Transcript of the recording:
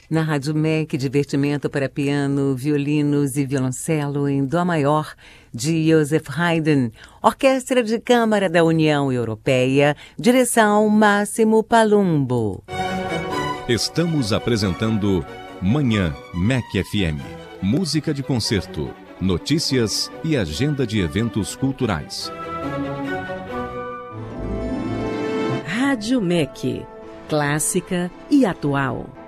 Na Rádio MEC, divertimento para piano, violinos e violoncelo em Dó maior, de Joseph Haydn. Orquestra de Câmara da União Europeia, direção Máximo Palumbo. Estamos apresentando Manhã MEC FM. Música de concerto, notícias e agenda de eventos culturais. Rádio MEC, clássica e atual.